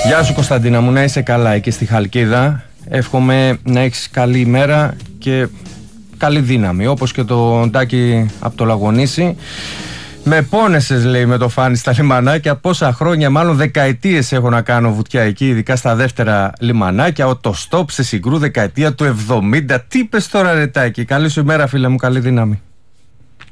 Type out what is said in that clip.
Γεια σου Κωνσταντίνα μου, να είσαι καλά εκεί στη Χαλκίδα. Εύχομαι να έχεις καλή ημέρα και καλή δύναμη, όπως και το Ντάκη από το Λαγονήσι. Με πόνεσες, λέει, με το φάνη στα λιμανάκια. Πόσα χρόνια, μάλλον δεκαετίες έχω να κάνω βουτιά εκεί, ειδικά στα δεύτερα λιμανάκια. Το στόπ σε Συγκρού, δεκαετία του 70. Τι είπες τώρα, ρε Τάκη? Καλή σου ημέρα, φίλε μου, καλή δύναμη.